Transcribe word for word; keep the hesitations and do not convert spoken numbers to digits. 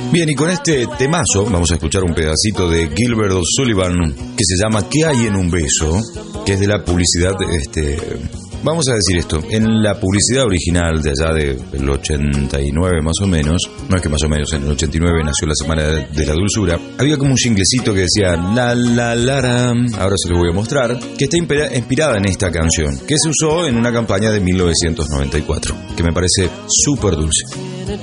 Bien, y con este temazo vamos a escuchar un pedacito de Gilbert O'Sullivan que se llama ¿Qué hay en un beso?, que es de la publicidad, este, vamos a decir esto, en la publicidad original de allá del ochenta y nueve más o menos, no es que más o menos, en el ochenta y nueve nació la Semana de la Dulzura, había como un jinglecito que decía la la la la, ahora se lo voy a mostrar, que está inspirada en esta canción, que se usó en una campaña de mil novecientos noventa y cuatro, que me parece súper dulce.